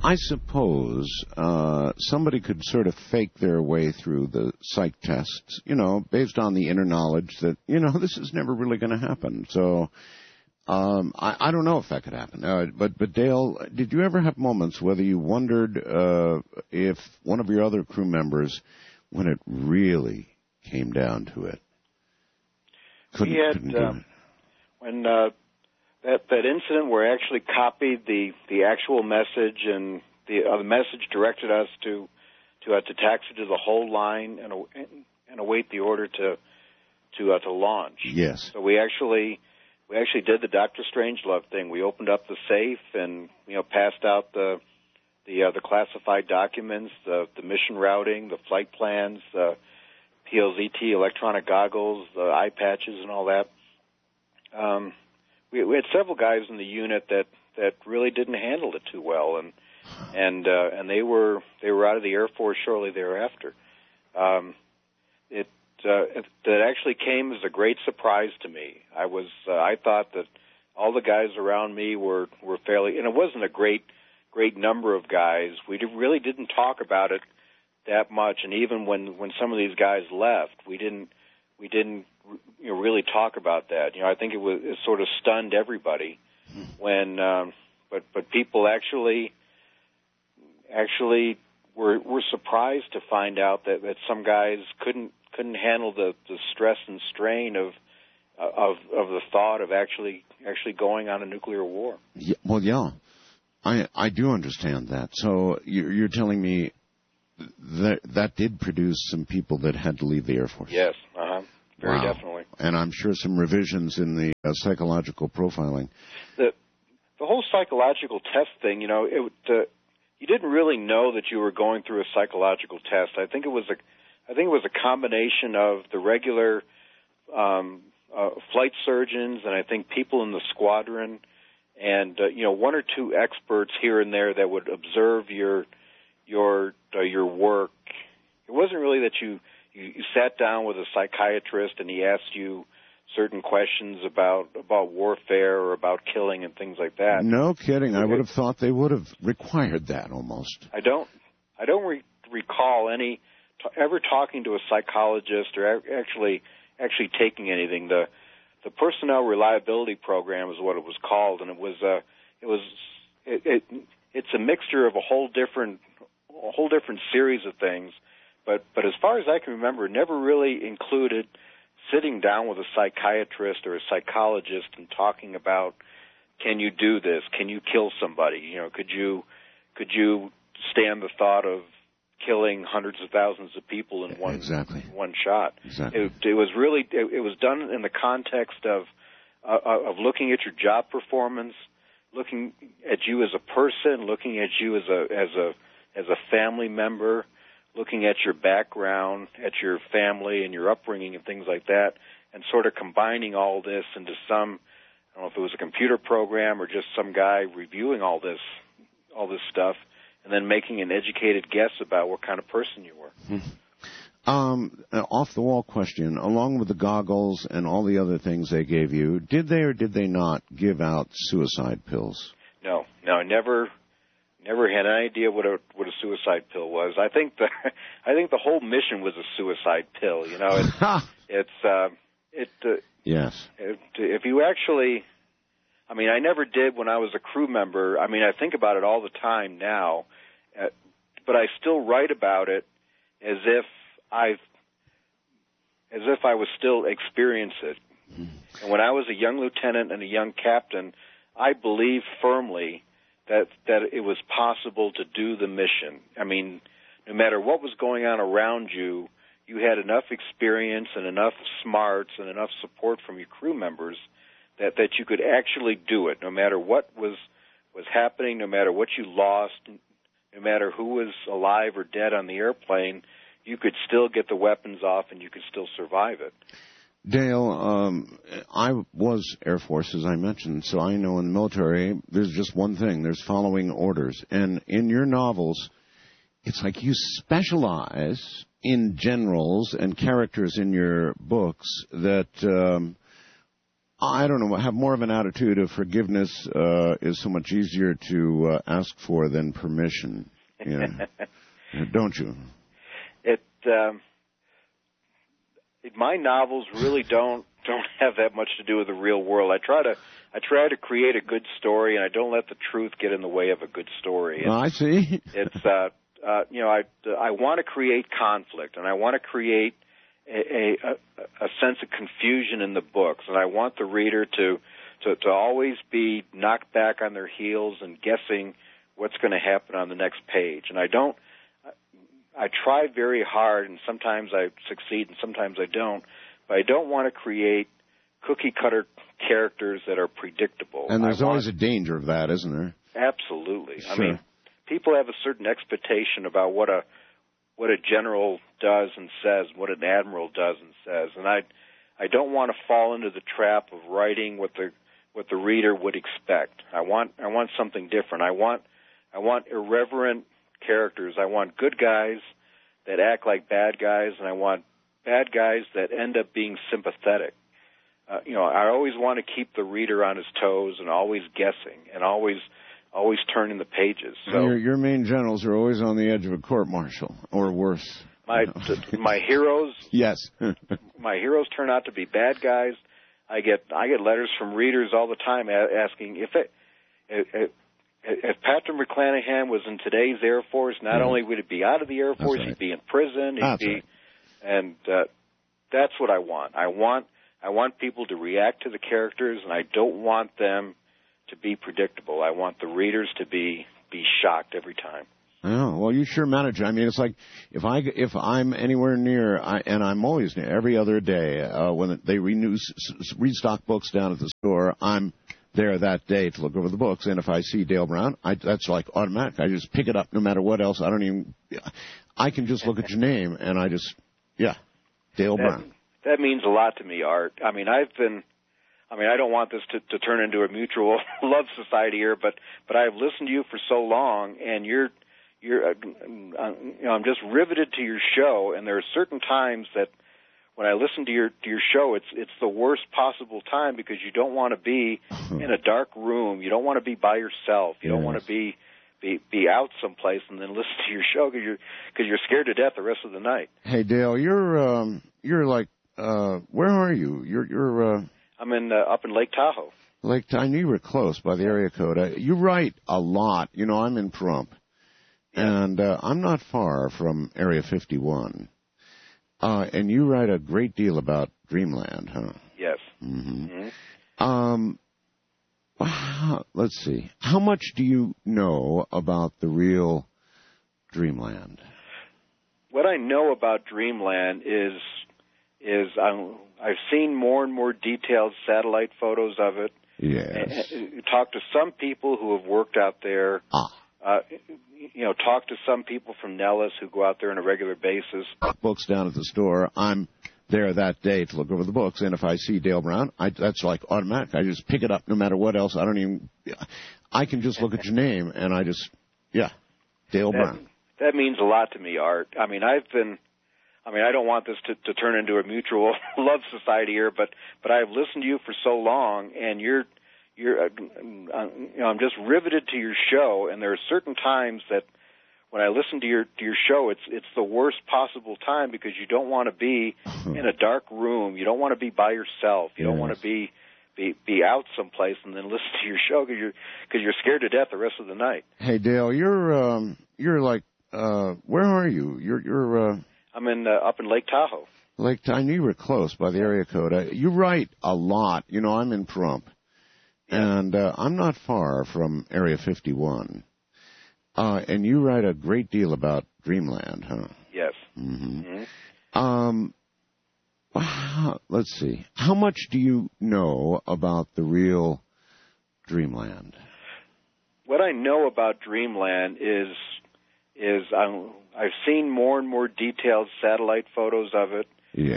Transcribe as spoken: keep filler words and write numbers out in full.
I suppose uh, somebody could sort of fake their way through the psych tests, you know, based on the inner knowledge that, you know, this is never really going to happen. So um, I, I don't know if that could happen. Uh, but, but, Dale, did you ever have moments whether you wondered uh, if one of your other crew members, when it really came down to it, couldn't, we had, couldn't do uh, it? When uh, that that incident where I actually copied the, the actual message and the uh, the message directed us to to uh, to taxi to the whole line and and await the order to to uh, to launch. Yes. So we actually we actually did the Doctor Strangelove thing. We opened up the safe and you know passed out the the uh, the classified documents, the the mission routing, the flight plans, the P L Z T electronic goggles, the eye patches, and all that. Um, we, we had several guys in the unit that, that really didn't handle it too well, and and uh, and they were they were out of the Air Force shortly thereafter. Um, it uh, it, it actually came as a great surprise to me. I was uh, I thought that all the guys around me were, were fairly, and it wasn't a great great number of guys. We did, really didn't talk about it that much, and even when, when some of these guys left, we didn't we didn't you know really talk about that. You know, I think it was it sort of stunned everybody when, um, but but people actually actually were were surprised to find out that, that some guys couldn't couldn't handle the, the stress and strain of of of the thought of actually actually going on a nuclear war. Yeah, well, yeah, I I do understand that. So you're, you're telling me that that did produce some people that had to leave the Air Force. Yes, uh-huh. Very Wow. definitely. And I'm sure some revisions in the uh, psychological profiling. The the whole psychological test thing, you know, it uh, you didn't really know that you were going through a psychological test. I think it was a I think it was a combination of the regular um, uh, flight surgeons and I think people in the squadron and uh, you know one or two experts here and there that would observe your your uh, your work. It wasn't really that you, you you sat down with a psychiatrist and he asked you certain questions about about warfare or about killing and things like that. No kidding. I would have thought they would have required that almost. I don't I don't re- recall any t- ever talking to a psychologist or a- actually actually taking anything. The the personnel reliability program is what it was called, and it was uh it was it, it it's a mixture of a whole different a whole different series of things, but but as far as I can remember, it never really included sitting down with a psychiatrist or a psychologist and talking about, can you do this? Can you kill somebody? You know, could you could you stand the thought of killing hundreds of thousands of people in one exactly. one shot? Exactly. It, it was really it, it was done in the context of uh, of looking at your job performance, looking at you as a person, looking at you as a as a as a family member, looking at your background, at your family and your upbringing and things like that, and sort of combining all this into some, I don't know if it was a computer program or just some guy reviewing all this, all this stuff, and then making an educated guess about what kind of person you were. Hmm. Um, an off-the-wall question. Along with the goggles and all the other things they gave you, did they or did they not give out suicide pills? No, no, I never... Never had any idea what a what a suicide pill was. I think the I think the whole mission was a suicide pill. You know, it's it's uh, it. Uh, yes. It, if you actually, I mean, I never did when I was a crew member. I mean, I think about it all the time now, uh, but I still write about it as if I've as if I was still experience it. Mm-hmm. And when I was a young lieutenant and a young captain, I believed firmly that that it was possible to do the mission. I mean, no matter what was going on around you, you had enough experience and enough smarts and enough support from your crew members that, that you could actually do it, no matter what was was happening, no matter what you lost, no matter who was alive or dead on the airplane, you could still get the weapons off and you could still survive it. Dale, um, I was Air Force, as I mentioned, so I know in the military there's just one thing. There's following orders. And in your novels, it's like you specialize in generals and characters in your books that um, I don't know, have more of an attitude of forgiveness uh, is so much easier to uh, ask for than permission. Yeah. Don't you? It, um, it my novels really don't don't have that much to do with the real world. I try to I try to create a good story, and I don't let the truth get in the way of a good story. Oh, I see. It's uh, uh, you know I I want to create conflict, and I want to create A, a, a sense of confusion in the books, and I want the reader to, to, to always be knocked back on their heels and guessing what's going to happen on the next page. And I don't, I try very hard, and sometimes I succeed and sometimes I don't, but I don't want to create cookie-cutter characters that are predictable. And there's I always want, a danger of that, isn't there? Absolutely. Sure. I mean, people have a certain expectation about what a what a general does and says, what an admiral does and says, and I, I don't want to fall into the trap of writing what the what the reader would expect. I want I want something different. I want I want irreverent characters. I want good guys that act like bad guys, and I want bad guys that end up being sympathetic. Uh, you know, I always want to keep the reader on his toes and always guessing and always. always turning the pages. So your, your main generals are always on the edge of a court-martial, or worse. My my heroes, yes, my heroes turn out to be bad guys. I get I get letters from readers all the time asking if it, if, if Patrick McClanahan was in today's Air Force, not yeah. only would he be out of the Air Force, right. he'd be in prison. He'd that's be, right. and uh, that's what I want. I want I want people to react to the characters, and I don't want them to be predictable. I want the readers to be be shocked every time. Oh, well, you sure manage it. I mean, it's like if I if I'm anywhere near, I, and I'm always near every other day uh, when they renew restock books down at the store, I'm there that day to look over the books. And if I see Dale Brown, I, that's like automatic. I just pick it up no matter what else. I don't even. I can just look at your name and I just yeah, Dale that, Brown. That means a lot to me, Art. I mean, I've been. I mean, I don't want this to, to turn into a mutual love society here, but but I've listened to you for so long, and you're you're uh, you know I'm just riveted to your show. And there are certain times that when I listen to your to your show, it's it's the worst possible time because you don't want to be in a dark room, you don't want to be by yourself, you yes. don't want to be be be out someplace and then listen to your show because you're because you're scared to death the rest of the night. Hey Dale, you're um you're like uh where are you? You're you're. Uh... I'm in uh, up in Lake Tahoe. Lake, I knew you were close by the area code. Uh, you write a lot. You know, I'm in Pahrump, yeah. and uh, I'm not far from Area fifty-one. Uh, and you write a great deal about Dreamland, huh? Yes. Mm-hmm. Mm-hmm. Um, wow, let's see. How much do you know about the real Dreamland? What I know about Dreamland is is I'm. I've seen more and more detailed satellite photos of it. Yes. Talked to some people who have worked out there. Ah. Uh, you know, talked to some people from Nellis who go out there on a regular basis. Books down at the store. I'm there that day to look over the books, and if I see Dale Brown, I, that's like automatic. I just pick it up no matter what else. I don't even. I can just look at your name, and I just, yeah, Dale that, Brown. That means a lot to me, Art. I mean, I've been. I mean, I don't want this to, to turn into a mutual love society here, but but I've listened to you for so long, and you're you're uh, you know I'm just riveted to your show, and there are certain times that when I listen to your to your show, it's it's the worst possible time because you don't want to be in a dark room, you don't want to be by yourself, you yes. don't want to be be be out someplace and then listen to your show because you're because you're scared to death the rest of the night. Hey Dale, you're um you're like uh where are you? You're you're. Uh... I'm in uh, up in Lake Tahoe. Lake, I knew you were close by the area code. Uh, you write a lot. You know, I'm in Pahrump, yeah. and uh, I'm not far from Area fifty-one. Uh, and you write a great deal about Dreamland, huh? Yes. Mm-hmm. Mm-hmm. Um, wow, let's see. How much do you know about the real Dreamland? What I know about Dreamland is is I'm. I've seen more and more detailed satellite photos of it.